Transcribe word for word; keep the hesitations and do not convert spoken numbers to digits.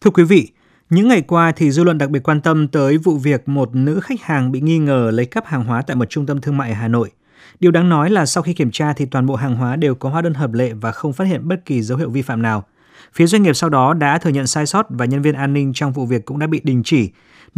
Thưa quý vị, những ngày qua thì dư luận đặc biệt quan tâm tới vụ việc một nữ khách hàng bị nghi ngờ lấy cắp hàng hóa tại một trung tâm thương mại ở Hà Nội. Điều đáng nói là sau khi kiểm tra thì toàn bộ hàng hóa đều có hóa đơn hợp lệ và không phát hiện bất kỳ dấu hiệu vi phạm nào. Phía doanh nghiệp sau đó đã thừa nhận sai sót và nhân viên an ninh trong vụ việc cũng đã bị đình chỉ.